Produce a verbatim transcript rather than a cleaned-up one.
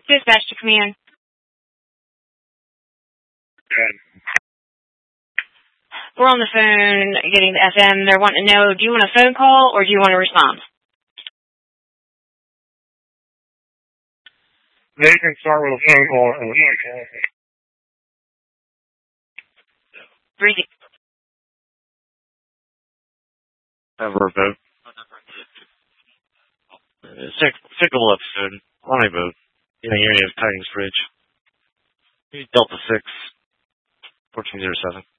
Dispatch to command. Good. We're on the phone getting the F M. They're wanting to know, do you want a phone call or do you want to respond? They can start with a phone call and we can call. Breezy. Ever a boat. Sick, sickle episode. On a boat. In the area of Titans Bridge. Delta six. fourteen oh seven.